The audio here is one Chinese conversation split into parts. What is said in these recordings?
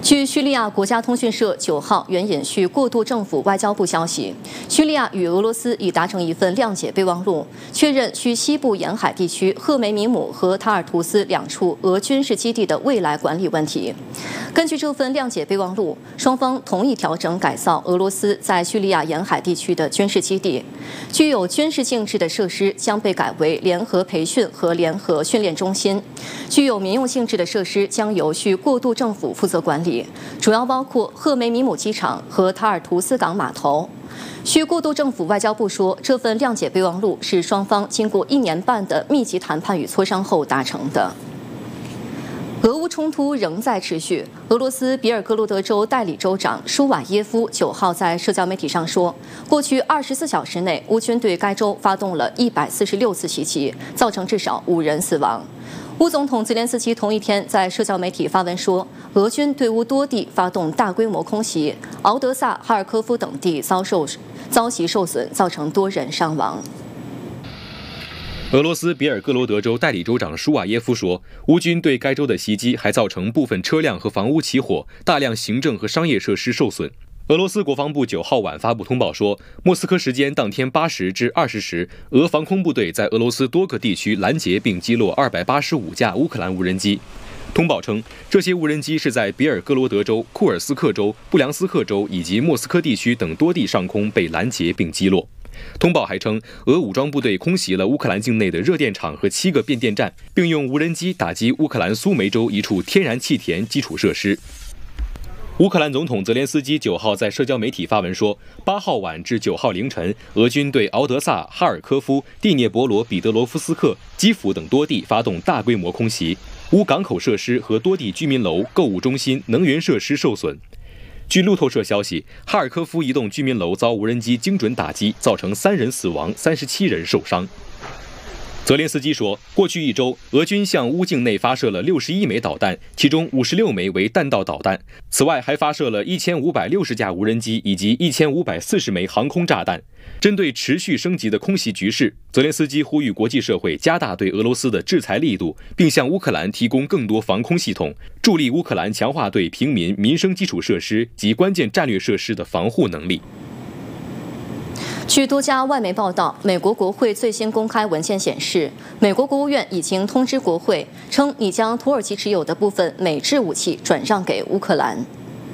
据叙利亚国家通讯社9号援引叙过渡政府外交部消息，叙利亚与俄罗斯已达成一份谅解备忘录，确认叙西部沿海地区赫梅米姆和塔尔图斯2处俄军事基地的未来管理问题。根据这份谅解备忘录，双方同意调整改造俄罗斯在叙利亚沿海地区的军事基地，具有军事性质的设施将被改为联合培训和联合训练中心，具有民用性质的设施将由叙过渡政府负责管理，主要包括赫梅米姆机场和塔尔图斯港码头。叙过渡政府外交部说，这份谅解备忘录是双方经过1年半的密集谈判与磋商后达成的。俄乌冲突仍在持续。俄罗斯比尔格罗德州代理州长舒瓦耶夫9号在社交媒体上说，过去24小时内，乌军对该州发动了146次袭击，造成至少5人死亡。乌总统泽连斯基同一天在社交媒体发文说，俄军对乌多地发动大规模空袭，敖德萨、哈尔科夫等地遭袭受损，造成多人伤亡。 俄罗斯比尔格罗德州代理州长舒瓦耶夫说，乌军对该州的袭击还造成部分车辆和房屋起火，大量行政和商业设施受损。俄罗斯国防部9号晚发布通报说，莫斯科时间当天8时至20时，俄防空部队在俄罗斯多个地区拦截并击落285架乌克兰无人机。通报称，这些无人机是在比尔格罗德州、库尔斯克州、布良斯克州以及莫斯科地区等多地上空被拦截并击落。通报还称，俄武装部队空袭了乌克兰境内的热电厂和7个变电站，并用无人机打击乌克兰苏梅州一处天然气田基础设施。乌克兰总统泽连斯基9号在社交媒体发文说，8号晚至9号凌晨，俄军对敖德萨、哈尔科夫、蒂涅博罗彼得罗夫斯克、基辅等多地发动大规模空袭，乌港口设施和多地居民楼、购物中心、能源设施受损。据路透社消息，哈尔科夫一栋居民楼遭无人机精准打击，造成3人死亡，37人受伤。泽连斯基说，过去1周，俄军向乌境内发射了61枚导弹，其中56枚为弹道导弹。此外，还发射了1560架无人机以及1540枚航空炸弹。针对持续升级的空袭局势，泽连斯基呼吁国际社会加大对俄罗斯的制裁力度，并向乌克兰提供更多防空系统，助力乌克兰强化对平民民生基础设施及关键战略设施的防护能力。 据多家外媒报道，美国国会最新公开文件显示，美国国务院已经通知国会，称拟将土耳其持有的部分美制武器转让给乌克兰。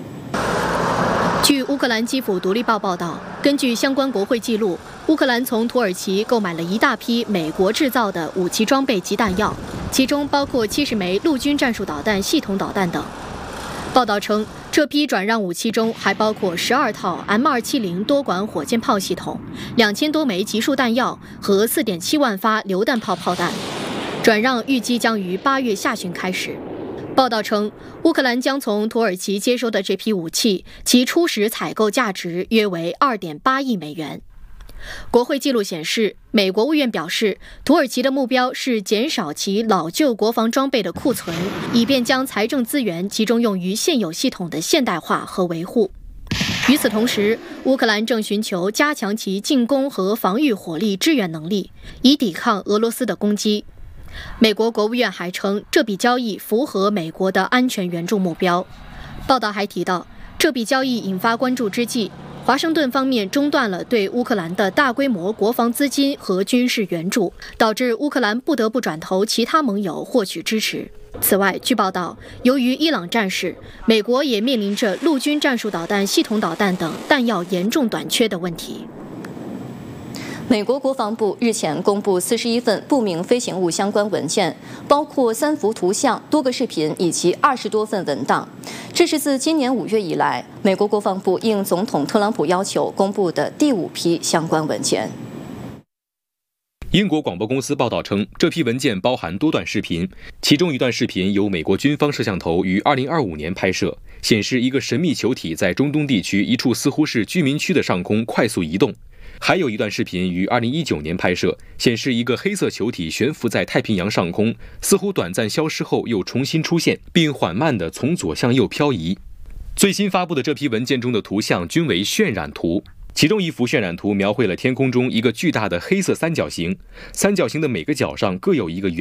据乌克兰基辅独立报报道，根据相关国会记录，乌克兰从土耳其购买了一大批美国制造的武器装备及弹药，其中包括70枚陆军战术导弹系统导弹等。报道称，这批转让武器中还包括12套 M270多管火箭炮系统、2000多枚集束弹药和4.7万发榴弹炮炮弹。转让预计将于8月下旬开始。报道称，乌克兰将从土耳其接收的这批武器，其初始采购价值约为2.8亿美元。国会记录显示，美国务院表示，土耳其的目标是减少其老旧国防装备的库存，以便将财政资源集中用于现有系统的现代化和维护。与此同时，乌克兰正寻求加强其进攻和防御火力支援能力，以抵抗俄罗斯的攻击。美国国务院还称，这笔交易符合美国的安全援助目标。报道还提到，这笔交易引发关注之际，华盛顿方面中断了对乌克兰的大规模国防资金和军事援助，导致乌克兰不得不转投其他盟友获取支持。此外，据报道，由于伊朗战事，美国也面临着陆军战术导弹系统导弹等弹药严重短缺的问题。 美国国防部日前公布41份不明飞行物相关文件，包括3幅图像、多个视频以及20多份文档。这是自今年5月以来，美国国防部应总统特朗普要求公布的第5批相关文件。 英国广播公司报道称，这批文件包含多段视频，其中一段视频由美国军方摄像头于2025年拍摄，显示一个神秘球体在中东地区一处似乎是居民区的上空快速移动。还有一段视频于2019年拍摄，显示一个黑色球体悬浮在太平洋上空，似乎短暂消失后又重新出现，并缓慢地从左向右漂移。最新发布的这批文件中的图像均为渲染图，其中一幅渲染图描绘了天空中一个巨大的黑色三角形，三角形的每个角上各有一个圆